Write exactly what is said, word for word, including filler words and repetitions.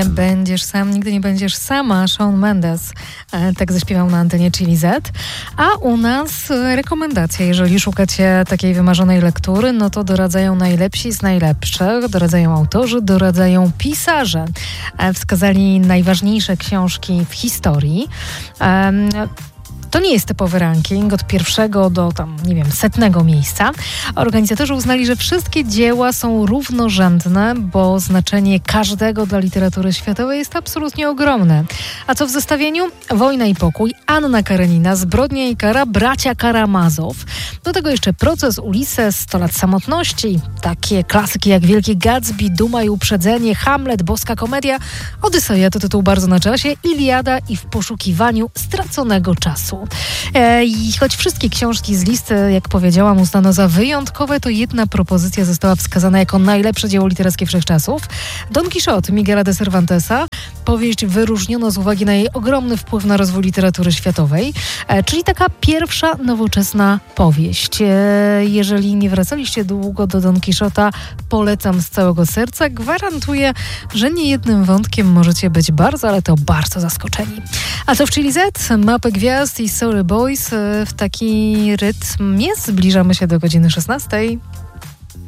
nie będziesz sam, nigdy nie będziesz sama. Shawn Mendes e, tak zaśpiewał na antenie Chili Z. A u nas e, rekomendacja, jeżeli szukacie takiej wymarzonej lektury, no to doradzają najlepsi z najlepszych, doradzają autorzy, doradzają pisarze. E, wskazali najważniejsze książki w historii. E, To nie jest typowy ranking od pierwszego do tam, nie wiem, setnego miejsca. Organizatorzy uznali, że wszystkie dzieła są równorzędne, bo znaczenie każdego dla literatury światowej jest absolutnie ogromne. A co w zestawieniu? Wojna i pokój, Anna Karenina, Zbrodnia i kara, Bracia Karamazow. Do tego jeszcze Proces Ulises, sto lat samotności. Takie klasyki jak Wielki Gatsby, Duma i uprzedzenie, Hamlet, Boska komedia, Odyseja to tytuł bardzo na czasie, Iliada i W poszukiwaniu straconego czasu. I choć wszystkie książki z listy, jak powiedziałam, uznano za wyjątkowe, to jedna propozycja została wskazana jako najlepsze dzieło literackie wszechczasów. Don Quixote Miguela de Cervantesa. Powieść wyróżniono z uwagi na jej ogromny wpływ na rozwój literatury światowej, czyli taka pierwsza nowoczesna powieść. Jeżeli nie wracaliście długo do Don Quixota, polecam z całego serca. Gwarantuję, że nie jednym wątkiem możecie być bardzo, ale to bardzo zaskoczeni. A co w Chili Z? Mapę gwiazd i Sorry Boys. W taki rytm jest. Zbliżamy się do godziny szesnastej.